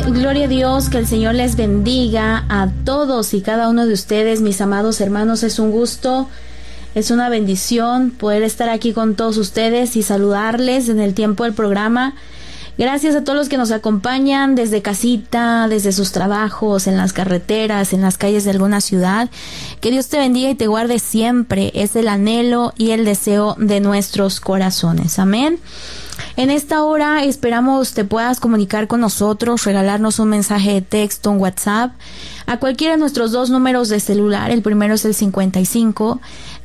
Gloria a Dios, que el Señor les bendiga a todos y cada uno de ustedes, mis amados hermanos. Es un gusto, es una bendición poder estar aquí con todos ustedes y saludarles en el tiempo del programa. Gracias a todos los que nos acompañan desde casita, desde sus trabajos, en las carreteras, en las calles de alguna ciudad. Que Dios te bendiga y te guarde siempre. Es el anhelo y el deseo de nuestros corazones. Amén. En esta hora esperamos te puedas comunicar con nosotros, regalarnos un mensaje de texto, un WhatsApp, a cualquiera de nuestros dos números de celular. El primero es el 55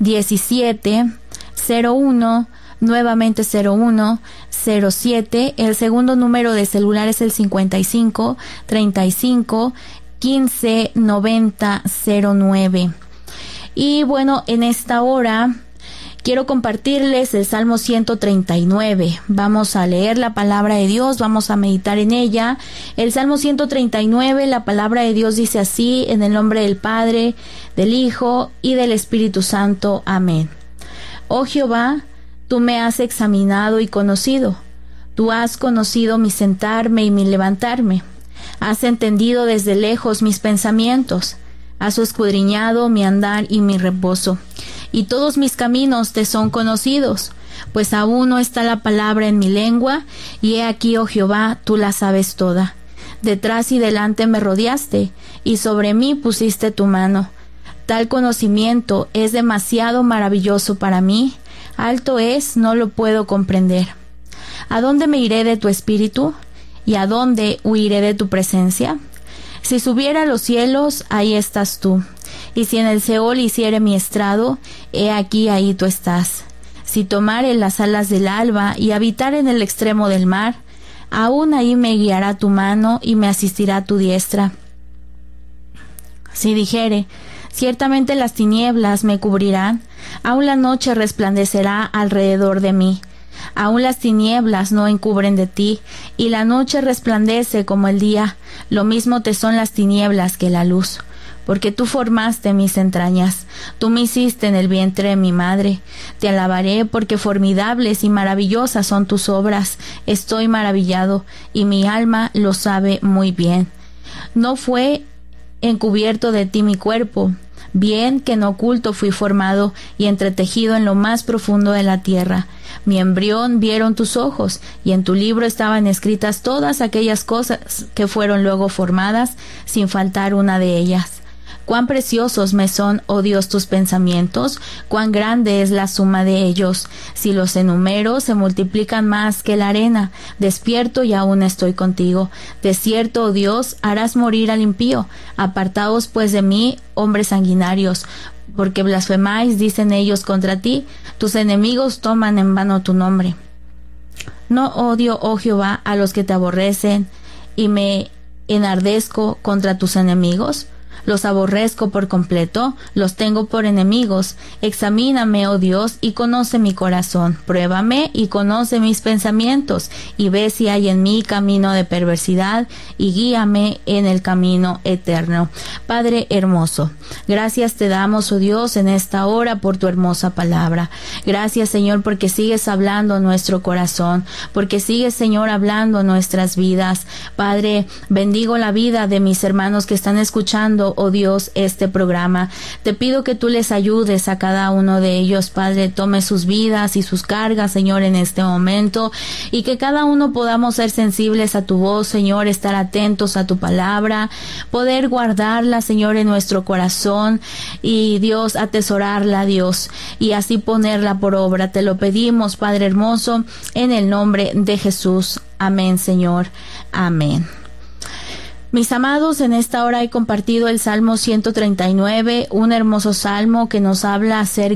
17 01, nuevamente 01 07. El segundo número de celular es el 55 35 15 90 09. Y bueno, en esta hora quiero compartirles el Salmo 139. Vamos a leer la palabra de Dios, vamos a meditar en ella. El Salmo 139, la palabra de Dios dice así: en el nombre del Padre, del Hijo y del Espíritu Santo. Amén. Oh Jehová, tú me has examinado y conocido. Tú has conocido mi sentarme y mi levantarme. Has entendido desde lejos mis pensamientos. Has escudriñado mi andar y mi reposo. Y todos mis caminos te son conocidos, pues aún no está la palabra en mi lengua, y he aquí, oh Jehová, tú la sabes toda. Detrás y delante me rodeaste, y sobre mí pusiste tu mano. Tal conocimiento es demasiado maravilloso para mí, alto es, no lo puedo comprender. ¿A dónde me iré de tu espíritu? ¿Y a dónde huiré de tu presencia? Si subiera a los cielos, ahí estás tú. Y si en el Seol hiciere mi estrado, he aquí ahí tú estás. Si tomare las alas del alba y habitar en el extremo del mar, aún ahí me guiará tu mano y me asistirá tu diestra. Si dijere, ciertamente las tinieblas me cubrirán, aún la noche resplandecerá alrededor de mí. Aún las tinieblas no encubren de ti, y la noche resplandece como el día. Lo mismo te son las tinieblas que la luz. Porque tú formaste mis entrañas, tú me hiciste en el vientre de mi madre. Te alabaré porque formidables y maravillosas son tus obras. Estoy maravillado, y mi alma lo sabe muy bien. No fue encubierto de ti mi cuerpo, bien que en oculto fui formado y entretejido en lo más profundo de la tierra. Mi embrión vieron tus ojos, y en tu libro estaban escritas todas aquellas cosas que fueron luego formadas, sin faltar una de ellas. Cuán preciosos me son, oh Dios, tus pensamientos, cuán grande es la suma de ellos. Si los enumero, se multiplican más que la arena. Despierto y aún estoy contigo. De cierto, oh Dios, harás morir al impío. Apartaos pues de mí, hombres sanguinarios, porque blasfemáis, dicen ellos, contra ti. Tus enemigos toman en vano tu nombre. No odio, oh Jehová, a los que te aborrecen, y me enardezco contra tus enemigos. Los aborrezco por completo, los tengo por enemigos. Examíname, oh Dios, y conoce mi corazón. Pruébame y conoce mis pensamientos, y ve si hay en mí camino de perversidad, y guíame en el camino eterno. Padre hermoso, gracias te damos, oh Dios, en esta hora por tu hermosa palabra. Gracias, Señor, porque sigues hablando a nuestro corazón, porque sigues, Señor, hablando a nuestras vidas. Padre, bendigo la vida de mis hermanos que están escuchando, oh Dios, este programa. Te pido que tú les ayudes a cada uno de ellos, Padre. Tome sus vidas y sus cargas, Señor, en este momento, y que cada uno podamos ser sensibles a tu voz, Señor, estar atentos a tu palabra, poder guardarla, Señor, en nuestro corazón, y Dios, atesorarla, Dios, y así ponerla por obra. Te lo pedimos, Padre hermoso, en el nombre de Jesús. Amén, Señor. Amén. Mis amados, en esta hora he compartido el Salmo 139, un hermoso salmo que nos habla acerca